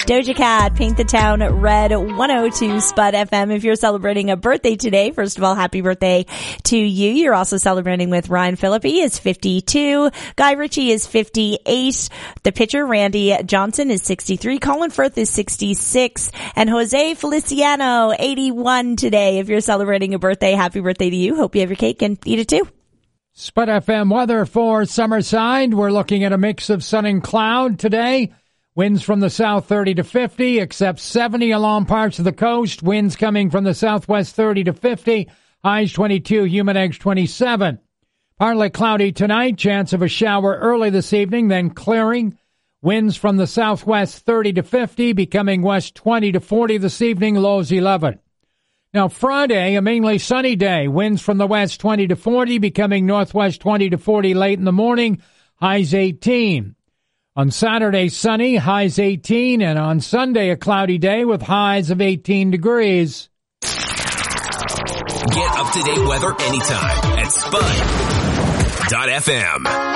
Doja Cat, Paint the Town Red, 102 Spud FM. If you're celebrating a birthday today, first of all, happy birthday to you. You're also celebrating with Ryan Phillippe is 52. Guy Ritchie is 58. The pitcher, Randy Johnson, is 63. Colin Firth is 66. And Jose Feliciano, 81 today. If you're celebrating a birthday, happy birthday to you. Hope you have your cake and eat it too. Spud FM weather for Summerside. We're looking at a mix of sun and cloud today. Winds from the south 30 to 50, except 70 along parts of the coast. Winds coming from the southwest 30 to 50. Highs 22, humid edge 27. Partly cloudy tonight. Chance of a shower early this evening, then clearing. Winds from the southwest 30 to 50, becoming west 20 to 40 this evening. Lows 11. Now Friday, a mainly sunny day. Winds from the west 20 to 40, becoming northwest 20 to 40 late in the morning. Highs 18. On Saturday, sunny, highs 18, and on Sunday, a cloudy day with highs of 18 degrees. Get up-to-date weather anytime at Spud.fm.